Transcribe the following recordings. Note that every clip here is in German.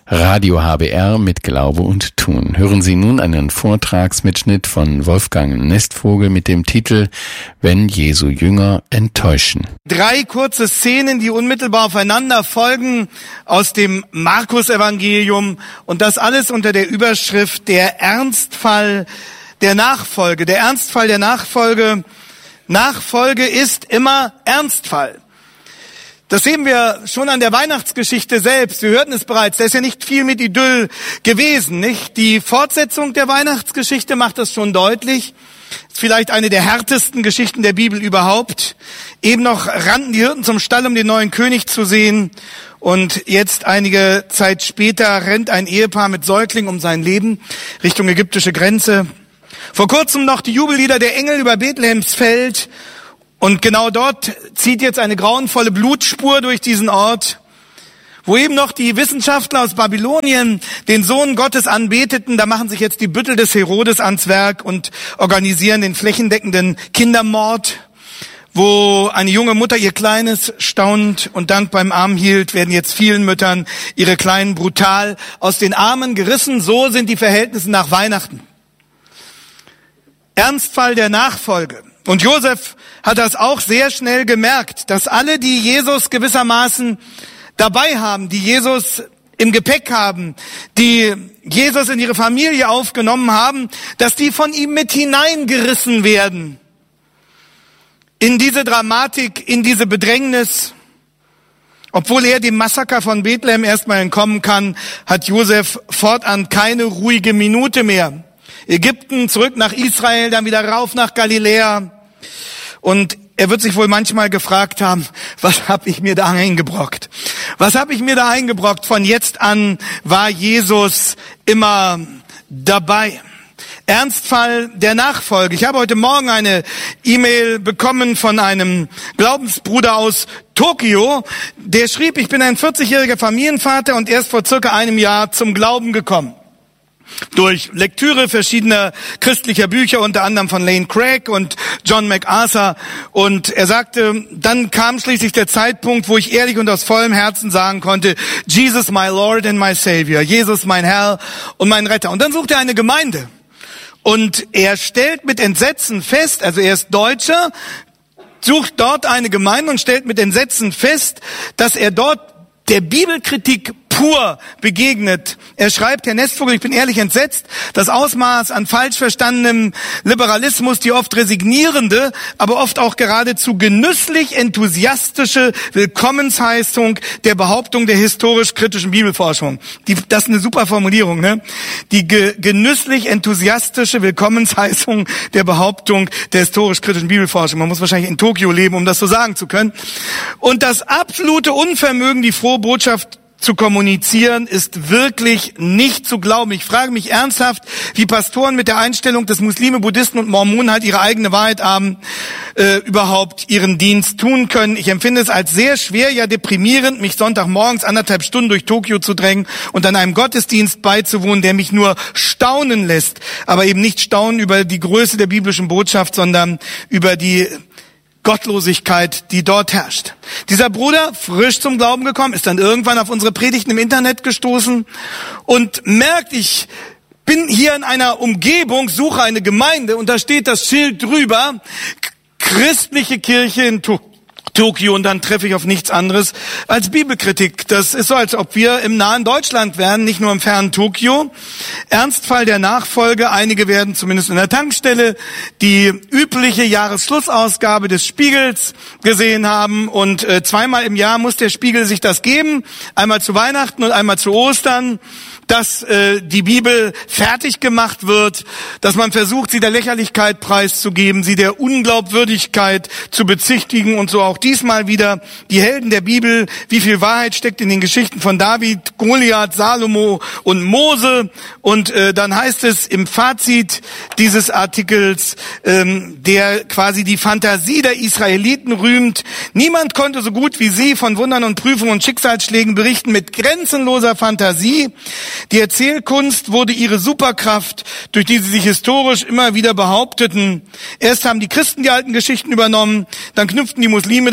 Radio HBR mit Glaube und Tun. Hören Sie nun einen Vortragsmitschnitt von Wolfgang Nestvogel mit dem Titel Wenn Jesu Jünger enttäuschen. 3 kurze Szenen, die unmittelbar aufeinander folgen aus dem Markus-Evangelium und das alles unter der Überschrift Der Ernstfall der Nachfolge. Der Ernstfall der Nachfolge. Nachfolge ist immer Ernstfall. Das sehen wir schon an der Weihnachtsgeschichte selbst. Wir hörten es bereits. Da ist ja nicht viel mit Idyll gewesen, nicht? Die Fortsetzung der Weihnachtsgeschichte macht das schon deutlich. Ist vielleicht eine der härtesten Geschichten der Bibel überhaupt. Eben noch rannten die Hirten zum Stall, um den neuen König zu sehen. Und jetzt, einige Zeit später, rennt ein Ehepaar mit Säugling um sein Leben Richtung ägyptische Grenze. Vor kurzem noch die Jubellieder der Engel über Bethlehems Feld. Und genau dort zieht jetzt eine grauenvolle Blutspur durch diesen Ort, wo eben noch die Wissenschaftler aus Babylonien den Sohn Gottes anbeteten. Da machen sich jetzt die Büttel des Herodes ans Werk und organisieren den flächendeckenden Kindermord, wo eine junge Mutter ihr Kleines staunend und dankbar im Arm hielt, werden jetzt vielen Müttern ihre Kleinen brutal aus den Armen gerissen. So sind die Verhältnisse nach Weihnachten. Ernstfall der Nachfolge. Und Josef hat das auch sehr schnell gemerkt, dass alle, die Jesus gewissermaßen dabei haben, die Jesus im Gepäck haben, die Jesus in ihre Familie aufgenommen haben, dass die von ihm mit hineingerissen werden in diese Dramatik, in diese Bedrängnis. Obwohl er dem Massaker von Bethlehem erstmal entkommen kann, hat Josef fortan keine ruhige Minute mehr. Ägypten, zurück nach Israel, dann wieder rauf nach Galiläa. Und er wird sich wohl manchmal gefragt haben, was habe ich mir da eingebrockt? Was habe ich mir da eingebrockt? Von jetzt an war Jesus immer dabei. Ernstfall der Nachfolge. Ich habe heute Morgen eine E-Mail bekommen von einem Glaubensbruder aus Tokio, der schrieb, ich bin ein 40-jähriger Familienvater und erst vor circa einem Jahr zum Glauben gekommen. Durch Lektüre verschiedener christlicher Bücher, unter anderem von Lane Craig und John MacArthur. Und er sagte, dann kam schließlich der Zeitpunkt, wo ich ehrlich und aus vollem Herzen sagen konnte, Jesus my Lord and my Savior, Jesus mein Herr und mein Retter. Und dann sucht er eine Gemeinde. Und er stellt mit Entsetzen fest, also er ist Deutscher, sucht dort eine Gemeinde und stellt mit Entsetzen fest, dass er dort der Bibelkritik pur begegnet. Er schreibt, Herr Nestvogel, ich bin ehrlich entsetzt, das Ausmaß an falsch verstandenem Liberalismus, die oft resignierende, aber oft auch geradezu genüsslich enthusiastische Willkommensheißung der Behauptung der historisch-kritischen Bibelforschung. Das ist eine super Formulierung, ne? Die genüsslich enthusiastische Willkommensheißung der Behauptung der historisch-kritischen Bibelforschung. Man muss wahrscheinlich in Tokio leben, um das so sagen zu können. Und das absolute Unvermögen, die frohe Botschaft zu kommunizieren, ist wirklich nicht zu glauben. Ich frage mich ernsthaft, wie Pastoren mit der Einstellung, dass Muslime, Buddhisten und Mormonen halt ihre eigene Wahrheit haben, überhaupt ihren Dienst tun können. Ich empfinde es als sehr schwer, ja deprimierend, mich Sonntagmorgens 1,5 Stunden durch Tokio zu drängen und an einem Gottesdienst beizuwohnen, der mich nur staunen lässt. Aber eben nicht staunen über die Größe der biblischen Botschaft, sondern über die Gottlosigkeit, die dort herrscht. Dieser Bruder, frisch zum Glauben gekommen, ist dann irgendwann auf unsere Predigten im Internet gestoßen und merkt, ich bin hier in einer Umgebung, suche eine Gemeinde und da steht das Schild drüber, christliche Kirche in Tokio, und dann treffe ich auf nichts anderes als Bibelkritik. Das ist so, als ob wir im nahen Deutschland wären, nicht nur im fernen Tokio. Ernstfall der Nachfolge. Einige werden zumindest in der Tankstelle die übliche Jahresschlussausgabe des Spiegels gesehen haben, und zweimal im Jahr muss der Spiegel sich das geben, einmal zu Weihnachten und einmal zu Ostern, dass die Bibel fertig gemacht wird, dass man versucht, sie der Lächerlichkeit preiszugeben, sie der Unglaubwürdigkeit zu bezichtigen, und so auch diesmal wieder die Helden der Bibel. Wie viel Wahrheit steckt in den Geschichten von David, Goliath, Salomo und Mose? Und dann heißt es im Fazit dieses Artikels, der quasi die Fantasie der Israeliten rühmt: Niemand konnte so gut wie sie von Wundern und Prüfungen und Schicksalsschlägen berichten, mit grenzenloser Fantasie. Die Erzählkunst wurde ihre Superkraft, durch die sie sich historisch immer wieder behaupteten. Erst haben die Christen die alten Geschichten übernommen, dann knüpften die Muslime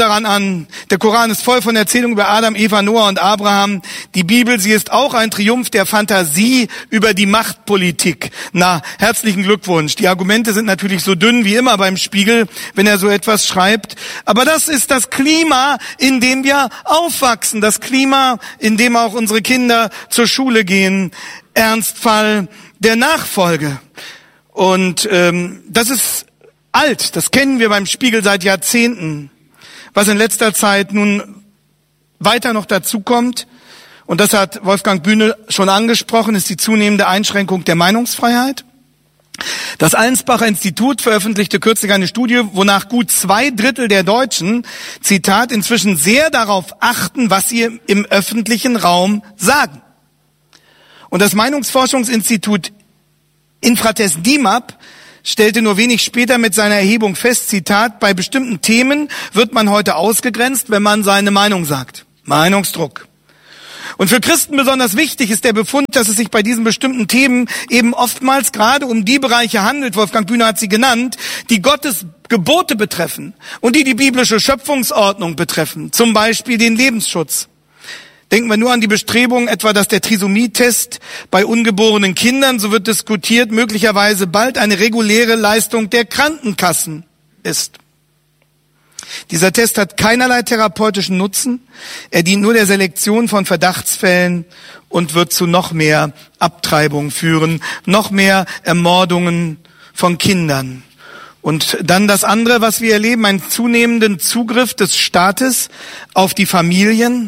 daran an, der Koran ist voll von Erzählungen über Adam, Eva, Noah und Abraham. Die Bibel, sie ist auch ein Triumph der Fantasie über die Machtpolitik. Na, herzlichen Glückwunsch. Die Argumente sind natürlich so dünn wie immer beim Spiegel, wenn er so etwas schreibt. Aber das ist das Klima, in dem wir aufwachsen. Das Klima, in dem auch unsere Kinder zur Schule gehen. Ernstfall der Nachfolge. Und das ist alt, das kennen wir beim Spiegel seit Jahrzehnten. Was in letzter Zeit nun weiter noch dazu kommt, und das hat Wolfgang Bühnel schon angesprochen, ist die zunehmende Einschränkung der Meinungsfreiheit. Das Allensbacher Institut veröffentlichte kürzlich eine Studie, wonach gut 2/3 der Deutschen, Zitat, inzwischen sehr darauf achten, was sie im öffentlichen Raum sagen. Und das Meinungsforschungsinstitut Infratest DIMAP stellte nur wenig später mit seiner Erhebung fest, Zitat, bei bestimmten Themen wird man heute ausgegrenzt, wenn man seine Meinung sagt. Meinungsdruck. Und für Christen besonders wichtig ist der Befund, dass es sich bei diesen bestimmten Themen eben oftmals gerade um die Bereiche handelt, Wolfgang Bühner hat sie genannt, die Gottes Gebote betreffen und die biblische Schöpfungsordnung betreffen, zum Beispiel den Lebensschutz. Denken wir nur an die Bestrebungen, etwa, dass der Trisomie-Test bei ungeborenen Kindern, so wird diskutiert, möglicherweise bald eine reguläre Leistung der Krankenkassen ist. Dieser Test hat keinerlei therapeutischen Nutzen. Er dient nur der Selektion von Verdachtsfällen und wird zu noch mehr Abtreibung führen, noch mehr Ermordungen von Kindern. Und dann das andere, was wir erleben, einen zunehmenden Zugriff des Staates auf die Familien,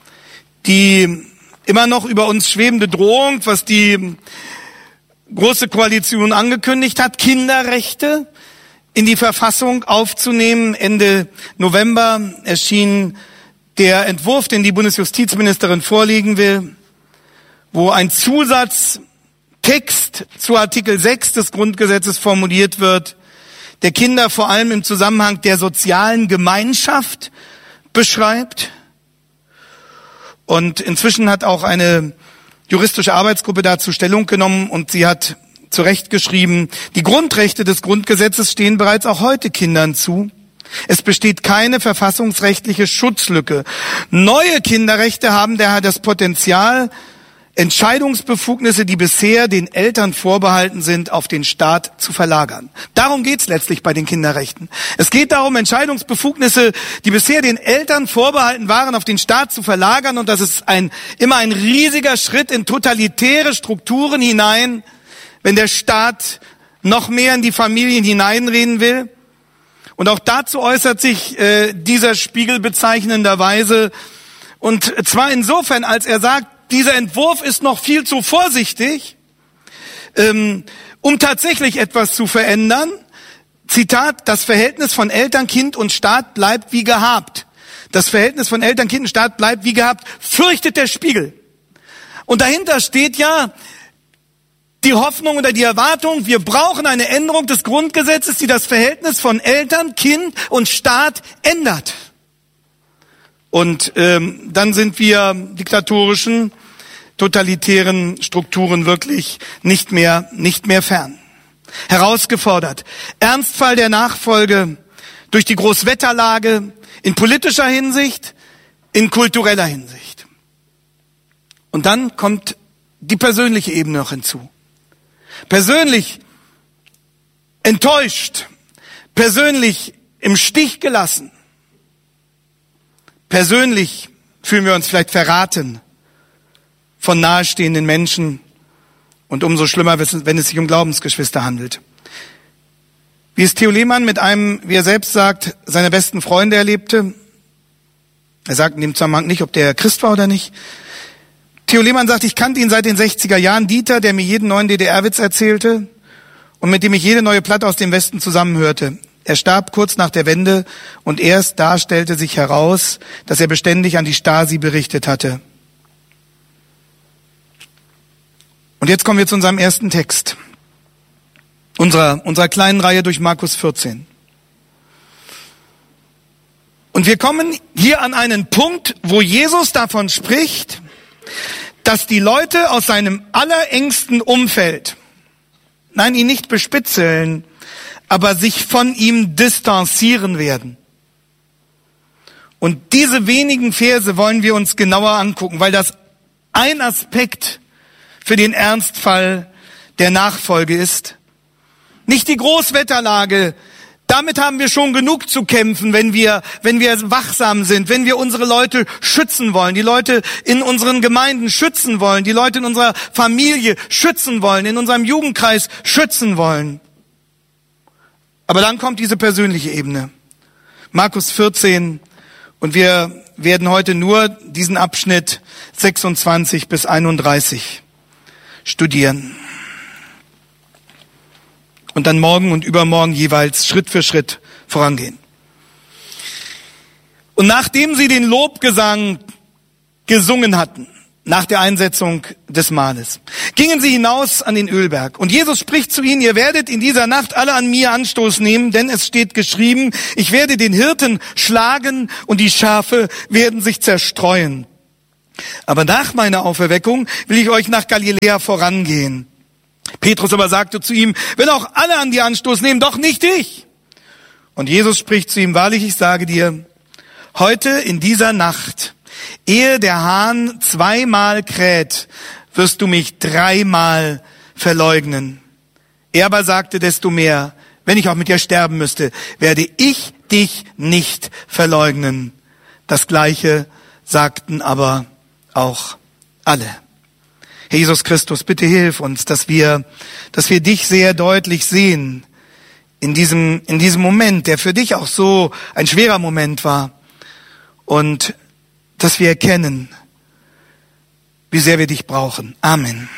die immer noch über uns schwebende Drohung, was die Große Koalition angekündigt hat, Kinderrechte in die Verfassung aufzunehmen. Ende November erschien der Entwurf, den die Bundesjustizministerin vorlegen will, wo ein Zusatztext zu Artikel 6 des Grundgesetzes formuliert wird, der Kinder vor allem im Zusammenhang der sozialen Gemeinschaft beschreibt. Und inzwischen hat auch eine juristische Arbeitsgruppe dazu Stellung genommen und sie hat zu Recht geschrieben, die Grundrechte des Grundgesetzes stehen bereits auch heute Kindern zu. Es besteht keine verfassungsrechtliche Schutzlücke. Neue Kinderrechte haben daher das Potenzial, Entscheidungsbefugnisse, die bisher den Eltern vorbehalten sind, auf den Staat zu verlagern. Darum geht's letztlich bei den Kinderrechten. Es geht darum, Entscheidungsbefugnisse, die bisher den Eltern vorbehalten waren, auf den Staat zu verlagern. Und das ist immer ein riesiger Schritt in totalitäre Strukturen hinein, wenn der Staat noch mehr in die Familien hineinreden will. Und auch dazu äußert sich dieser Spiegel bezeichnenderweise. Und zwar insofern, als er sagt, dieser Entwurf ist noch viel zu vorsichtig, um tatsächlich etwas zu verändern. Zitat, das Verhältnis von Eltern, Kind und Staat bleibt wie gehabt. Das Verhältnis von Eltern, Kind und Staat bleibt wie gehabt, fürchtet der Spiegel. Und dahinter steht ja die Hoffnung oder die Erwartung, wir brauchen eine Änderung des Grundgesetzes, die das Verhältnis von Eltern, Kind und Staat ändert. Und dann sind wir diktatorischen, totalitären Strukturen wirklich nicht mehr fern. Herausgefordert. Ernstfall der Nachfolge durch die Großwetterlage in politischer Hinsicht, in kultureller Hinsicht. Und dann kommt die persönliche Ebene noch hinzu. Persönlich enttäuscht, persönlich im Stich gelassen. Persönlich fühlen wir uns vielleicht verraten von nahestehenden Menschen und umso schlimmer, wenn es sich um Glaubensgeschwister handelt. Wie es Theo Lehmann mit einem, wie er selbst sagt, seiner besten Freunde erlebte, er sagt in dem Zusammenhang nicht, ob der Christ war oder nicht. Theo Lehmann sagt, ich kannte ihn seit den 60er Jahren, Dieter, der mir jeden neuen DDR-Witz erzählte und mit dem ich jede neue Platte aus dem Westen zusammenhörte. Er starb kurz nach der Wende und erst da stellte sich heraus, dass er beständig an die Stasi berichtet hatte. Und jetzt kommen wir zu unserem ersten Text, unserer kleinen Reihe durch Markus 14. Und wir kommen hier an einen Punkt, wo Jesus davon spricht, dass die Leute aus seinem allerengsten Umfeld, nein, ihn nicht bespitzeln, aber sich von ihm distanzieren werden. Und diese wenigen Verse wollen wir uns genauer angucken, weil das ein Aspekt für den Ernstfall der Nachfolge ist. Nicht die Großwetterlage, damit haben wir schon genug zu kämpfen, wenn wir wachsam sind, wenn wir unsere Leute schützen wollen, die Leute in unseren Gemeinden schützen wollen, die Leute in unserer Familie schützen wollen, in unserem Jugendkreis schützen wollen. Aber dann kommt diese persönliche Ebene. Markus 14, und wir werden heute nur diesen Abschnitt 26 bis 31 studieren. Und dann morgen und übermorgen jeweils Schritt für Schritt vorangehen. Und nachdem sie den Lobgesang gesungen hatten, nach der Einsetzung des Mahles, gingen sie hinaus an den Ölberg. Und Jesus spricht zu ihnen: Ihr werdet in dieser Nacht alle an mir Anstoß nehmen, denn es steht geschrieben, ich werde den Hirten schlagen und die Schafe werden sich zerstreuen. Aber nach meiner Auferweckung will ich euch nach Galiläa vorangehen. Petrus aber sagte zu ihm: Wenn auch alle an dir Anstoß nehmen, doch nicht ich. Und Jesus spricht zu ihm: Wahrlich, ich sage dir, heute in dieser Nacht, ehe der Hahn 2-mal kräht, wirst du mich 3-mal verleugnen. Er aber sagte: Desto mehr, wenn ich auch mit dir sterben müsste, werde ich dich nicht verleugnen. Das Gleiche sagten aber auch alle. Herr Jesus Christus, bitte hilf uns, dass wir dich sehr deutlich sehen in diesem Moment, der für dich auch so ein schwerer Moment war, und dass wir erkennen, wie sehr wir dich brauchen. Amen.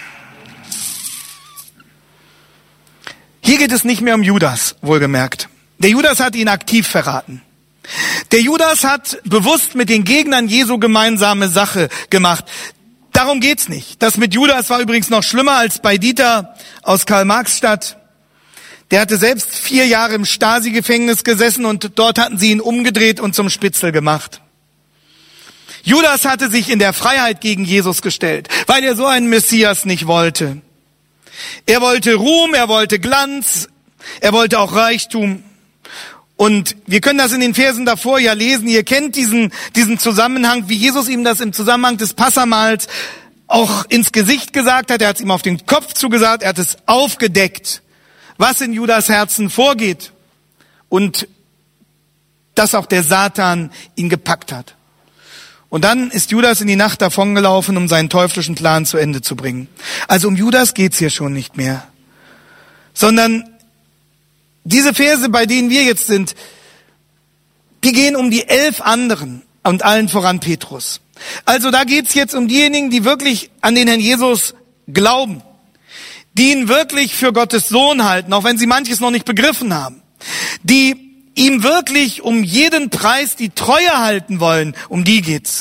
Hier geht es nicht mehr um Judas, wohlgemerkt. Der Judas hat ihn aktiv verraten. Der Judas hat bewusst mit den Gegnern Jesu gemeinsame Sache gemacht. Darum geht's nicht. Das mit Judas war übrigens noch schlimmer als bei Dieter aus Karl-Marx-Stadt. Der hatte selbst 4 Jahre im Stasi-Gefängnis gesessen und dort hatten sie ihn umgedreht und zum Spitzel gemacht. Judas hatte sich in der Freiheit gegen Jesus gestellt, weil er so einen Messias nicht wollte. Er wollte Ruhm, er wollte Glanz, er wollte auch Reichtum. Und wir können das in den Versen davor ja lesen. Ihr kennt diesen Zusammenhang, wie Jesus ihm das im Zusammenhang des Passamahls auch ins Gesicht gesagt hat. Er hat es ihm auf den Kopf zugesagt, er hat es aufgedeckt, was in Judas Herzen vorgeht. Und dass auch der Satan ihn gepackt hat. Und dann ist Judas in die Nacht davongelaufen, um seinen teuflischen Plan zu Ende zu bringen. Also um Judas geht's hier schon nicht mehr. Sondern diese Verse, bei denen wir jetzt sind, die gehen um die 11 anderen und allen voran Petrus. Also da geht's jetzt um diejenigen, die wirklich an den Herrn Jesus glauben, die ihn wirklich für Gottes Sohn halten, auch wenn sie manches noch nicht begriffen haben, die ihm wirklich um jeden Preis die Treue halten wollen, um die geht's.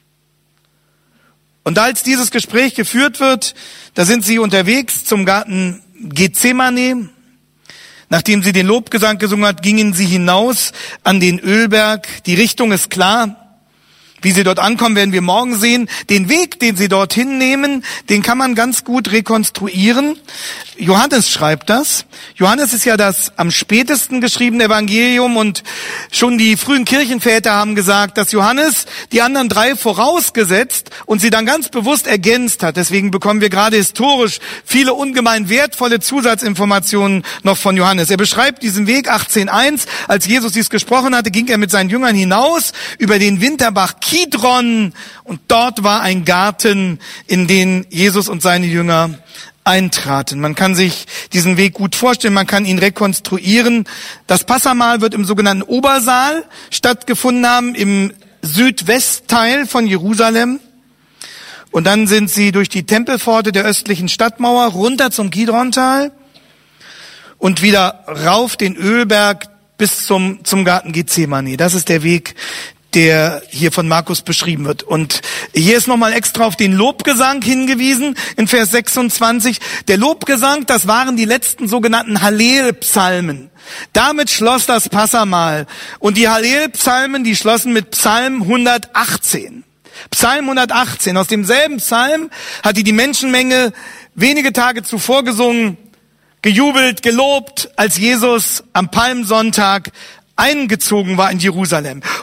Und als dieses Gespräch geführt wird, da sind sie unterwegs zum Garten Gethsemane. Nachdem sie den Lobgesang gesungen hat, gingen sie hinaus an den Ölberg. Die Richtung ist klar. Wie sie dort ankommen, werden wir morgen sehen. Den Weg, den sie dorthin nehmen, den kann man ganz gut rekonstruieren. Johannes schreibt das. Johannes ist ja das am spätesten geschriebene Evangelium und schon die frühen Kirchenväter haben gesagt, dass Johannes die anderen 3 vorausgesetzt und sie dann ganz bewusst ergänzt hat. Deswegen bekommen wir gerade historisch viele ungemein wertvolle Zusatzinformationen noch von Johannes. Er beschreibt diesen Weg 18.1. Als Jesus dies gesprochen hatte, ging er mit seinen Jüngern hinaus über den Winterbach Kidron, und dort war ein Garten, in den Jesus und seine Jünger eintraten. Man kann sich diesen Weg gut vorstellen, man kann ihn rekonstruieren. Das Passamahl wird im sogenannten Obersaal stattgefunden haben, im Südwestteil von Jerusalem. Und dann sind sie durch die Tempelpforte der östlichen Stadtmauer runter zum Kidrontal und wieder rauf den Ölberg bis zum Garten Gethsemane. Das ist der Weg, der hier von Markus beschrieben wird. Und hier ist nochmal extra auf den Lobgesang hingewiesen, in Vers 26. Der Lobgesang, das waren die letzten sogenannten Hallel-Psalmen. Damit schloss das Passamahl. Und die Hallel-Psalmen, die schlossen mit Psalm 118. Psalm 118. Aus demselben Psalm hat die Menschenmenge wenige Tage zuvor gesungen, gejubelt, gelobt, als Jesus am Palmsonntag eingezogen war in Jerusalem.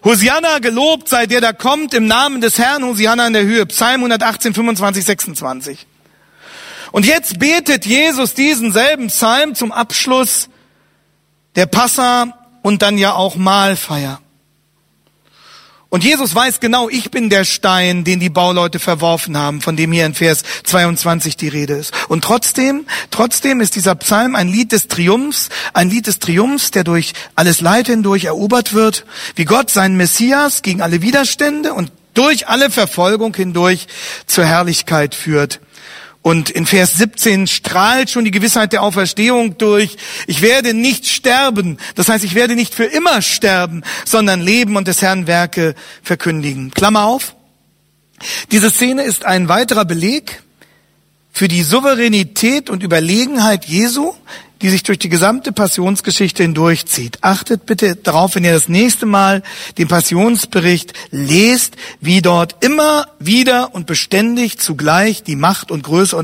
Hosianna, gelobt sei der, der kommt im Namen des Herrn, Hosianna in der Höhe. Psalm 118, 25, 26. Und jetzt betet Jesus diesen selben Psalm zum Abschluss der Passa und dann ja auch Mahlfeier. Und Jesus weiß genau, ich bin der Stein, den die Bauleute verworfen haben, von dem hier in Vers 22 die Rede ist. Und trotzdem ist dieser Psalm ein Lied des Triumphs, der durch alles Leid hindurch erobert wird, wie Gott seinen Messias gegen alle Widerstände und durch alle Verfolgung hindurch zur Herrlichkeit führt. Und in Vers 17 strahlt schon die Gewissheit der Auferstehung durch. Ich werde nicht sterben. Das heißt, ich werde nicht für immer sterben, sondern leben und des Herrn Werke verkündigen. Klammer auf. Diese Szene ist ein weiterer Beleg für die Souveränität und Überlegenheit Jesu, die sich durch die gesamte Passionsgeschichte hindurchzieht. Achtet bitte darauf, wenn ihr das nächste Mal den Passionsbericht lest, wie dort immer wieder und beständig zugleich die Macht und Größe und